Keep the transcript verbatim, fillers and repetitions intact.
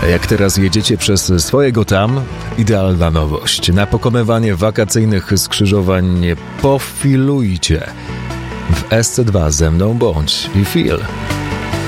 Jak teraz jedziecie przez swojego tam, idealna nowość. Na pokonywanie wakacyjnych skrzyżowań pofilujcie. W S C dwa ze mną bądź i feel.